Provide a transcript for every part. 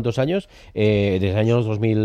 años, desde el año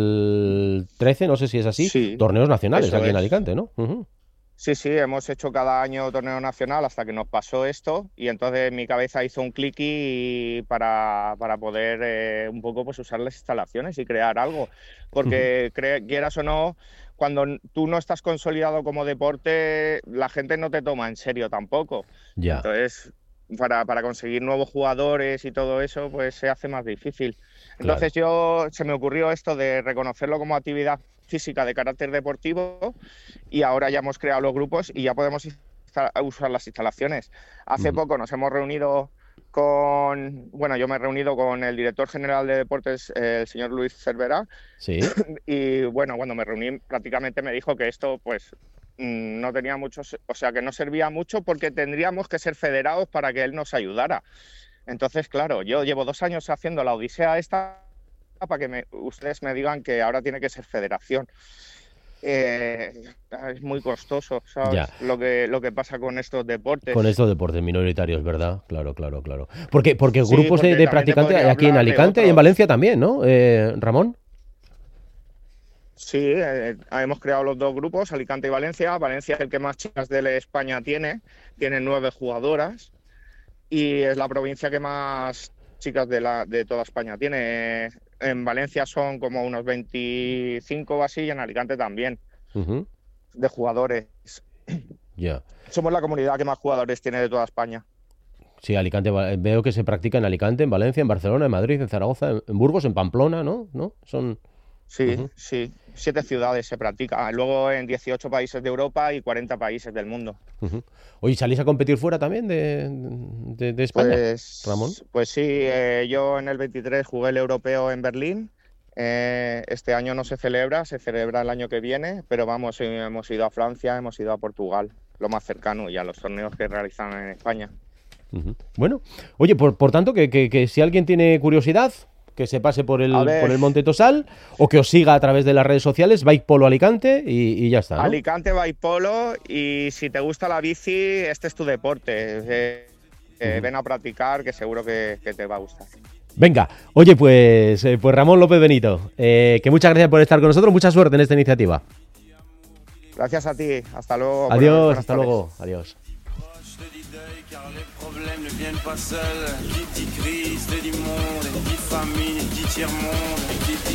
2013, no sé si es así, Sí, torneos nacionales eso aquí en es. Alicante, ¿no? Ujú. Sí, sí, hemos hecho cada año torneo nacional hasta que nos pasó esto y entonces mi cabeza hizo un clic y para poder un poco pues usar las instalaciones y crear algo. Ujú. Porque quieras o no, cuando tú no estás consolidado como deporte, la gente no te toma en serio tampoco. Ya, Entonces, para conseguir nuevos jugadores y todo eso, pues se hace más difícil. claro. Entonces se me ocurrió esto de reconocerlo como actividad física de carácter deportivo y ahora ya hemos creado los grupos y ya podemos usar las instalaciones. Hace Ujú. poco nos hemos reunido bueno, yo me he reunido con el director general de deportes, el señor Luis Cervera, Sí, y bueno, cuando me reuní prácticamente me dijo que esto pues no tenía muchos, o sea, que no servía mucho porque tendríamos que ser federados para que él nos ayudara. Entonces, claro, yo llevo 2 años haciendo la odisea esta para que ustedes me digan que ahora tiene que ser federación. Eh, es muy costoso, ya. ¿sabes? Lo que pasa con estos Con deportes. estos deportes minoritarios, ¿verdad? Claro, claro, claro. Porque Sí, grupos de, porque de también te practicantes hay podría aquí en hablar de Alicante y en otros. Valencia también, ¿no? Ramón. Sí, hemos creado los dos grupos, Alicante y Valencia. Valencia es el que más chicas de España tiene 9 jugadoras y es la provincia que más chicas de toda España tiene. En Valencia son como unos 25 o así y en Alicante también, Ujú. de jugadores. Ya. Somos la comunidad que más jugadores tiene de toda España. Sí, Alicante, veo que se practica en Alicante, en Valencia, en Barcelona, en Madrid, en Zaragoza, en Burgos, en Pamplona, ¿no? ¿No? Son. Sí, Ujú. sí. 7 ciudades se practica. Luego en 18 países de Europa y 40 países del mundo. Ujú. Oye, ¿salís a competir fuera también de España, Ramón? Pues sí, yo en el 23 jugué el europeo en Berlín. Este año no se celebra, se celebra el año que viene, pero vamos, hemos ido a Francia, hemos ido a Portugal, lo más cercano, y a los torneos que realizan en España. Ujú. Bueno, oye, por tanto, que si alguien tiene curiosidad, que se pase por A el, por ver, el Monte Tosal o que os siga a través de las redes sociales, Bike Polo Alicante y ya está, ¿no? Alicante Polo y si te gusta la bici, este es tu deporte. Ujú. Ven a practicar que seguro que te va a gustar. Venga, oye, pues Ramón López Benito, que muchas gracias por estar con nosotros, mucha suerte en esta iniciativa. Gracias a ti, hasta luego, buenas, Adiós, buenas hasta tardes. luego, adiós. Je te dis deuil car les problèmes ne viennent pas seuls. Qui dit crise te dit monde, qui dit famine, qui dit tiers-monde, qui dit